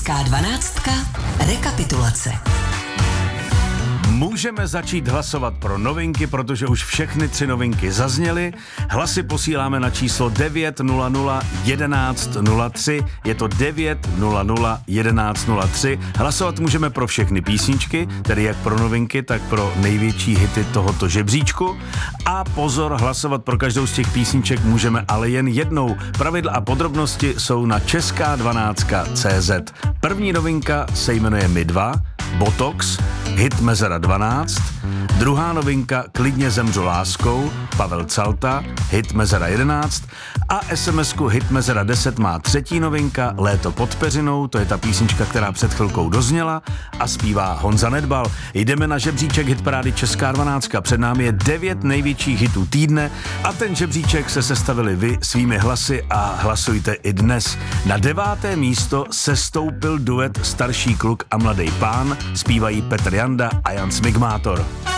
Česká 12. Rekapitulace. Můžeme začít hlasovat pro novinky, protože už všechny 3 novinky zazněly. Hlasy posíláme na číslo 900 11 03. Je to 900 11 03. Hlasovat můžeme pro všechny písničky, tedy jak pro novinky, tak pro největší hity tohoto žebříčku. A pozor, hlasovat pro každou z těch písniček můžeme ale jen jednou. Pravidla a podrobnosti jsou na česká12.cz. První novinka se jmenuje My dva, Botox, hit Mezera 12. Druhá novinka Klidně zemřu láskou, Pavel Calta, hit Mezera 11. A SMS-ku hit Mezera 10 má třetí novinka Léto pod peřinou, to je ta písnička, která před chvilkou dozněla a zpívá Honza Nedbal. Jdeme na žebříček hitparády Česká 12. Před námi je 9 největších hitů týdne a ten žebříček se sestavili vy svými hlasy a hlasujte i dnes. Na 9. místo sestoupil duet Starší kluk a mladý pán, zpívají Petr Janda a Jan Smigmátor.